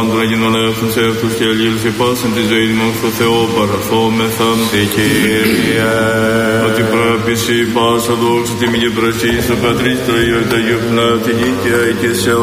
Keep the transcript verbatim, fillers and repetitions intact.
πάντων έγινον έθνος σε αυτούς και αλλήλους υπάσεν τη ζωή μου στο Θεό παραθόμεθα τη Κύριε. Ότι πρέπει η πάσα δόξα τιμή και πρασί στο Πατρί, στο Υιό, το Αγίο Πνεύμα, και σε